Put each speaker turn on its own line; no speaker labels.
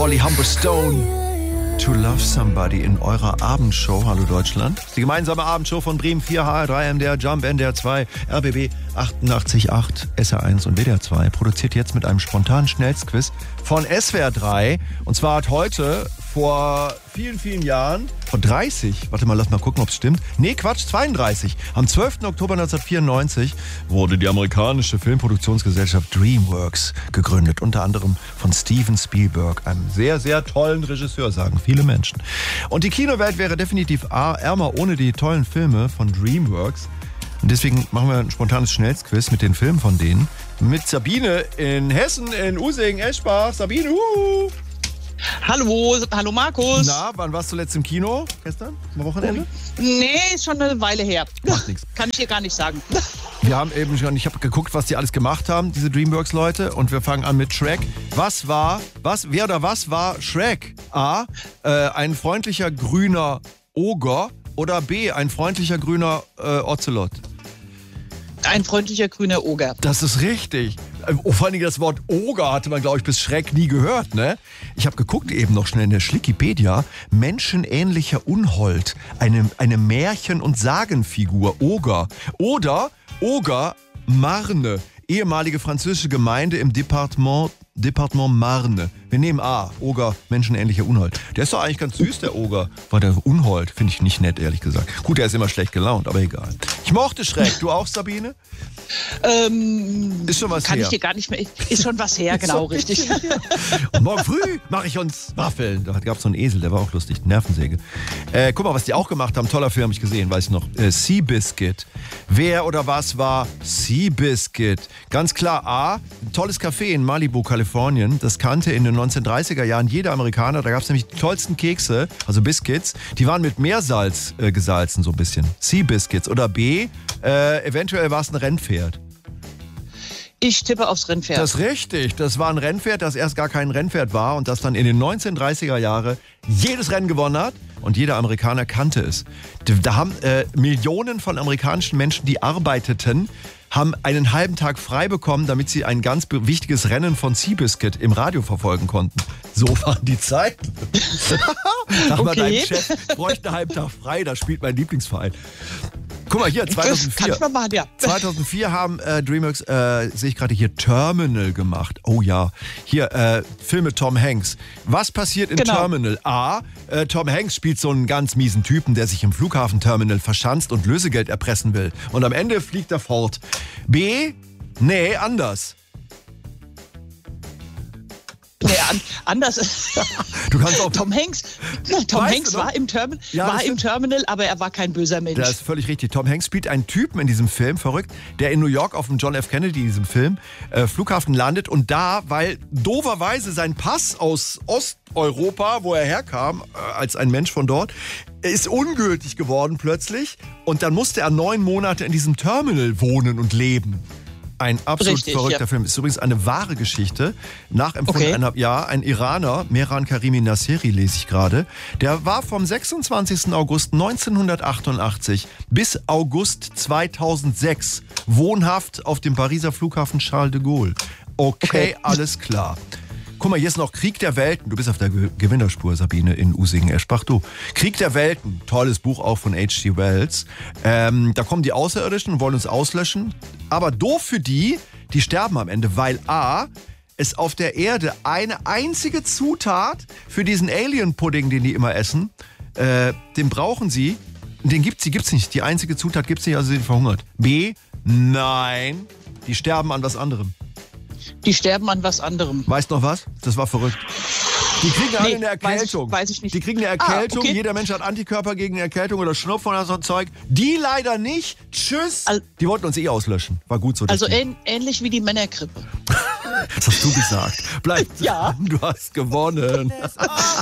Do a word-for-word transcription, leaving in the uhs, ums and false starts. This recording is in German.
Holly Humberstone. To Love Somebody in eurer Abendshow. Hallo Deutschland. Die gemeinsame Abendshow von Bremen vier, H R drei, M D R, Jump, N D R zwei, R B B achtundachtzig Komma acht, S R eins und W D R zwei. Produziert jetzt mit einem spontanen Schnellsquiz von S W R drei. Und zwar hat heute vor vielen, vielen Jahren, vor dreißig, warte mal, lass mal gucken, ob es stimmt. Nee, Quatsch, zweiunddreißig. Am zwölften Oktober neunzehnhundertvierundneunzig wurde die amerikanische Filmproduktionsgesellschaft DreamWorks gegründet. Unter anderem von Steven Spielberg, einem sehr, sehr tollen Regisseur, sagen viele Menschen. Und die Kinowelt wäre definitiv ärmer ohne die tollen Filme von DreamWorks. Und deswegen machen wir ein spontanes Schnellsquiz mit den Filmen von denen. Mit Sabine in Hessen, in Usingen, Eschbach. Sabine, uh.
Hallo, hallo Markus.
Na, wann warst du zuletzt im Kino? Gestern? Am Wochenende?
Nee, ist schon eine Weile her.
Macht nichts.
Kann ich dir gar nicht sagen.
Wir haben eben schon, ich habe geguckt, was die alles gemacht haben, diese DreamWorks-Leute. Und wir fangen an mit Shrek. Was war, was, wer oder was war Shrek? A, äh, ein freundlicher grüner Oger oder B, ein freundlicher grüner äh, Ocelot?
Ein freundlicher grüner Oger.
Das ist richtig. Oh, vor allem das Wort Oger hatte man, glaube ich, bis Schreck nie gehört, ne? Ich habe geguckt eben noch schnell in der Schlickipedia. Menschenähnlicher Unhold. Eine, eine Märchen- und Sagenfigur. Oger. Oder Oger Marne. Ehemalige französische Gemeinde im Departement, Departement Marne. Wir nehmen A. Oger, menschenähnlicher Unhold. Der ist doch eigentlich ganz süß, der Oger. War der Unhold, finde ich nicht nett, ehrlich gesagt. Gut, der ist immer schlecht gelaunt, aber egal. Ich mochte Schreck. Du auch, Sabine?
Ähm,
ist schon was
kann
her.
ich dir gar nicht mehr. Ist schon was her, genau, richtig.
Und morgen früh mache ich uns Waffeln. Da gab es so einen Esel, der war auch lustig. Nervensäge. Äh, guck mal, was die auch gemacht haben. Toller Film, habe ich gesehen, weiß ich noch. Äh, Seabiscuit. Wer oder was war Seabiscuit? Ganz klar A. Ein tolles Café in Malibu, Kalifornien. Das kannte in den neunzehnhundertdreißiger Jahren jeder Amerikaner. Da gab es nämlich die tollsten Kekse, also Biscuits. Die waren mit Meersalz äh, gesalzen, so ein bisschen. Seabiscuits. Oder B. Äh, eventuell war es ein Rennpferd.
Ich tippe aufs Rennpferd.
Das ist richtig. Das war ein Rennpferd, das erst gar kein Rennpferd war und das dann in den neunzehnhundertdreißiger Jahren jedes Rennen gewonnen hat und jeder Amerikaner kannte es. Da haben äh, Millionen von amerikanischen Menschen, die arbeiteten, haben einen halben Tag frei bekommen, damit sie ein ganz wichtiges Rennen von Seabiscuit im Radio verfolgen konnten. So waren die Zeiten. Sag mal, deinem Chef, ich bräuchte einen halben Tag frei, da spielt mein Lieblingsverein. Guck mal hier, zweitausendvier.
Das kann man machen, ja.
zweitausendvier haben äh, DreamWorks, äh, sehe ich gerade hier, Terminal gemacht. Oh ja, hier, äh, Film mit Tom Hanks. Was passiert in
Genau.
Terminal? A, äh, Tom Hanks spielt so einen ganz miesen Typen, der sich im Flughafenterminal verschanzt und Lösegeld erpressen will. Und am Ende fliegt er fort. B, nee, anders.
Nee, an, anders.
Du kannst auch...
Tom Hanks, Tom
Weißt
Hanks
du noch?
war, im, Termin,
Ja,
war
das
im
stimmt.
Terminal, aber er war kein böser Mensch.
Das ist völlig richtig. Tom Hanks spielt einen Typen in diesem Film, verrückt, der in New York auf dem John F. Kennedy, diesem Film, äh, Flughafen landet und da, weil dooferweise sein Pass aus Osteuropa, wo er herkam, äh, als ein Mensch von dort, ist ungültig geworden plötzlich und dann musste er neun Monate in diesem Terminal wohnen und leben. Ein absolut
Richtig,
verrückter
ja.
Film. Ist übrigens eine wahre Geschichte. Nachempfunden
Okay.
einer, ja, ein Iraner, Mehran Karimi Nasseri lese ich gerade. Der war vom sechsundzwanzigsten August neunzehnhundertachtundachtzig bis August zweitausendsechs wohnhaft auf dem Pariser Flughafen Charles de Gaulle. Okay,
Okay.
alles klar. Guck mal, hier ist noch Krieg der Welten. Du bist auf der Ge- Gewinnerspur, Sabine, in Usingen-Eschbach. Du, Krieg der Welten, tolles Buch auch von H G Wells. Ähm, da kommen die Außerirdischen und wollen uns auslöschen. Aber doof für die, die sterben am Ende, weil A, es auf der Erde eine einzige Zutat für diesen Alien-Pudding, den die immer essen, äh, den brauchen sie. Den gibt's, die gibt's nicht. Die einzige Zutat gibt's nicht, also sind verhungert. B, nein, die sterben an was anderem.
Die sterben an was anderem.
Weißt noch was? Das war verrückt. Die kriegen alle
Nee,
eine
weiß ich-
Erkältung.
weiß ich nicht.
Die kriegen eine Erkältung.
Ah, okay.
Jeder Mensch hat Antikörper gegen eine Erkältung oder Schnupfen oder so ein Zeug. Die leider nicht. Tschüss.
Al-
die wollten uns eh auslöschen. War gut so.
Also
deswegen.
ähn, ähnlich wie die Männergrippe.
Das hast du gesagt. Bleib
Ja.
dran, du hast gewonnen.